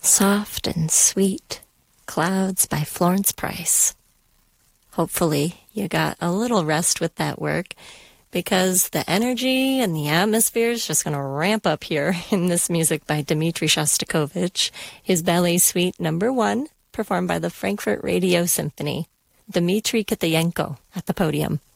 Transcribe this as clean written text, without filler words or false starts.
Soft and Sweet, Clouds by Florence Price. Hopefully you got a little rest with that work because the energy and the atmosphere is just going to ramp up here in this music by Dmitri Shostakovich, his Ballet Suite No. 1, performed by the Frankfurt Radio Symphony. Dmitri Kitayenko at the podium.